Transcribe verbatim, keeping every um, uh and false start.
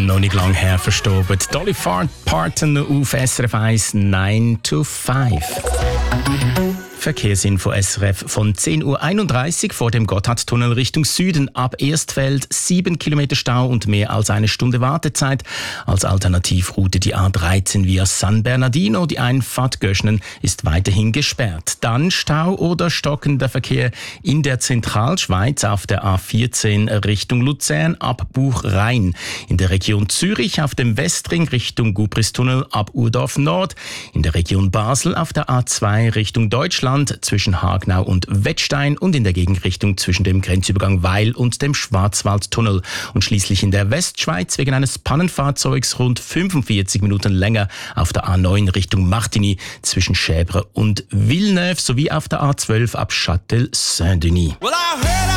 Noch nicht lang her verstorben. Dolly Parton auf S R F eins nine to five. Verkehrsinfo S R F von zehn Uhr einunddreißig vor dem Gotthardtunnel Richtung Süden ab Erstfeld. sieben Kilometer Stau und mehr als eine Stunde Wartezeit. Als Alternativroute die A dreizehn via San Bernardino. Die Einfahrt Göschnen ist weiterhin gesperrt. Dann Stau oder stockender Verkehr in der Zentralschweiz auf der A vierzehn Richtung Luzern ab Buchrhein. In der Region Zürich auf dem Westring Richtung Gubristunnel ab Urdorf Nord. In der Region Basel auf der A zwei Richtung Deutschland zwischen Hagnau und Wettstein und in der Gegenrichtung zwischen dem Grenzübergang Weil und dem Schwarzwaldtunnel. Und schließlich in der Westschweiz wegen eines Pannenfahrzeugs rund fünfundvierzig Minuten länger auf der A neun Richtung Martigny zwischen Schäbre und Villeneuve sowie auf der A zwölf ab Châtel-Saint-Denis.